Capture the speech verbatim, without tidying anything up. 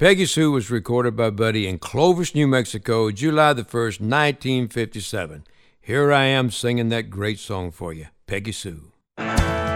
Peggy Sue was recorded by Buddy in Clovis, New Mexico, July the first, nineteen fifty-seven. Here I am singing that great song for you, Peggy Sue.